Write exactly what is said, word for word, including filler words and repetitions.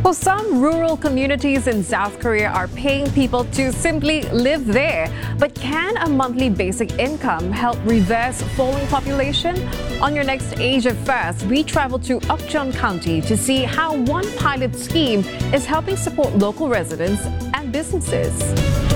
Well, some rural communities in South Korea are paying people to simply live there. But can a monthly basic income help reverse falling population? On your next Asia First, we travel to Ukjeon County to see how one pilot scheme is helping support local residents and businesses.